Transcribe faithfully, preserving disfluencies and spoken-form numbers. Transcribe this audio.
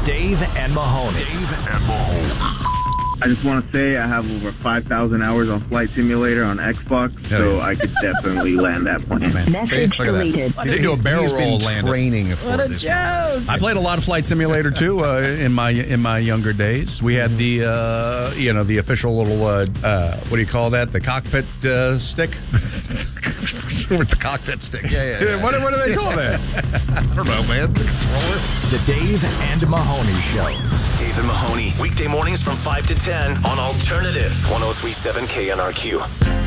Dave and Mahoney. Dave and Mahoney. I just want to say I have over five thousand hours on Flight Simulator on Xbox, so I could definitely land that plane. Oh, Message deleted. He did do a barrel He's roll been landing. training for What a this. joke. I played a lot of Flight Simulator too uh, in my in my younger days. We had the uh, you know the official little uh, uh, what do you call that? The cockpit uh, stick. With the cockpit stick. Yeah, yeah. yeah. what, what do they call that? I don't know, man. The controller. The Dave and Mahoney Show. Dave and Mahoney, weekday mornings from five to ten on Alternative one oh three point seven K N R Q.